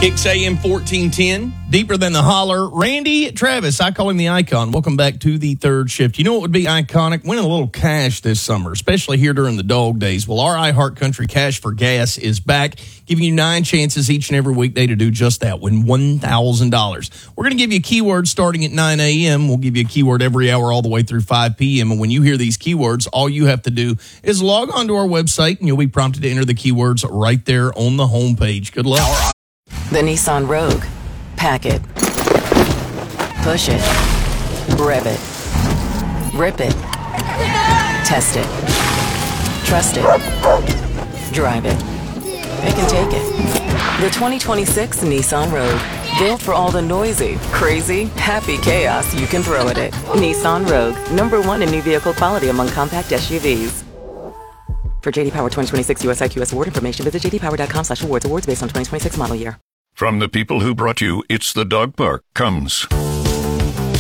Kicks AM 1410. Deeper than the holler. Randy Travis, I call him the icon. Welcome back to the third shift. You know what would be iconic? Winning a little cash this summer, especially here during the dog days. Well, our iHeart Country Cash for Gas is back, giving you 9 chances each and every weekday to do just that, win $1,000. We're going to give you a keyword starting at 9 a.m. We'll give you a keyword every hour all the way through 5 p.m. And when you hear these keywords, all you have to do is log on to our website, and you'll be prompted to enter the keywords right there on the homepage. Good luck. The Nissan Rogue. Pack it. Push it. Rev it. Rip it. Test it. Trust it. Drive it. It can take it. The 2026 Nissan Rogue. Built for all the noisy, crazy, happy chaos you can throw at it. Nissan Rogue. #1 in new vehicle quality among compact SUVs. For JD Power 2026 US IQS award information, visit jdpower.com/awards. Awards based on 2026 model year. From the people who brought you It's the Dog Park comes